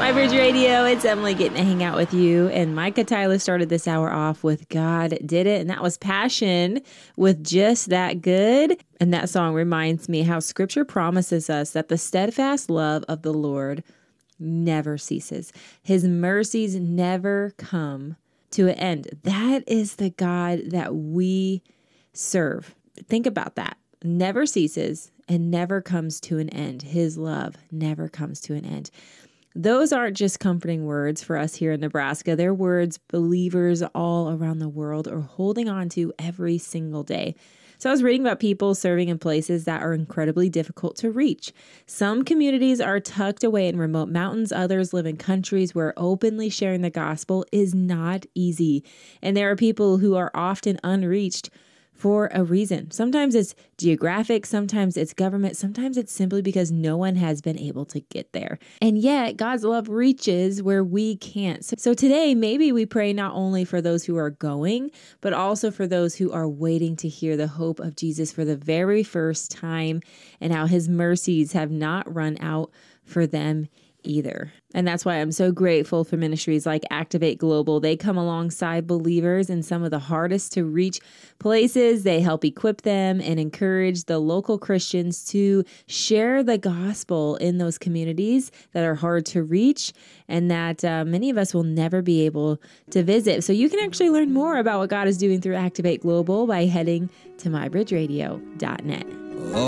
Bridge Radio, it's Emily getting to hang out with you. And Micah Tyler started this hour off with God Did It. And that was Passion with Just That Good. And that song reminds me how Scripture promises us that the steadfast love of the Lord never ceases. His mercies never come to an end. That is the God that we serve. Think about that. Never ceases and never comes to an end. His love never comes to an end. Those aren't just comforting words for us here in Nebraska. They're words believers all around the world are holding on to every single day. So I was reading about people serving in places that are incredibly difficult to reach. Some communities are tucked away in remote mountains. Others live in countries where openly sharing the gospel is not easy. And there are people who are often unreached for a reason. Sometimes it's geographic, sometimes it's government, sometimes it's simply because no one has been able to get there. And yet God's love reaches where we can't. So today, maybe we pray not only for those who are going, but also for those who are waiting to hear the hope of Jesus for the very first time and how his mercies have not run out for them either. And that's why I'm so grateful for ministries like Activate Global. They come alongside believers in some of the hardest to reach places. They help equip them and encourage the local Christians to share the gospel in those communities that are hard to reach and that many of us will never be able to visit. So you can actually learn more about what God is doing through Activate Global by heading to mybridgeradio.net.